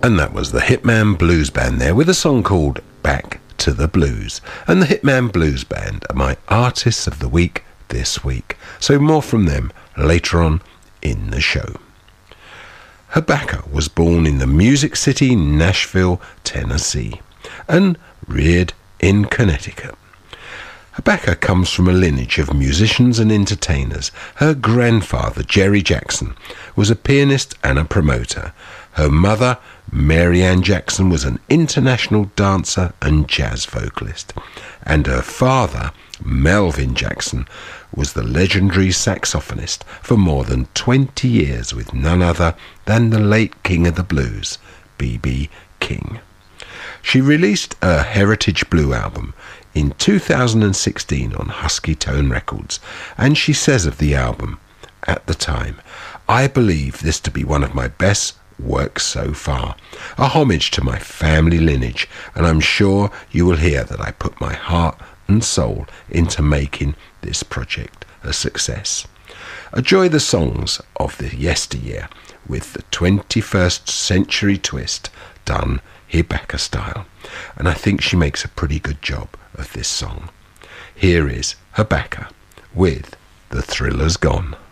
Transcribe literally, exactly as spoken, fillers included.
And that was the Hitman Blues Band there with a song called Back to the Blues. And the Hitman Blues Band are my artists of the week this week. So more from them later on in the show. Habaka was born in the Music City, Nashville, Tennessee, and reared in Connecticut. Habaka comes from a lineage of musicians and entertainers. Her grandfather, Jerry Jackson, was a pianist and a promoter. Her mother, Mary Ann Jackson, was an international dancer and jazz vocalist. And her father, Melvin Jackson, was the legendary saxophonist for more than twenty years with none other than the late King of the Blues, B B King. She released a Heritage Blue album in two thousand sixteen on Husky Tone Records, and she says of the album, at the time, "I believe this to be one of my best works so far, a homage to my family lineage, and I'm sure you will hear that I put my heart and soul into making this project a success. Enjoy the songs of the yesteryear with the twenty-first century twist done Habaka style, and I think she makes a pretty good job of this song. Here is Habaka with The Thriller's Gone.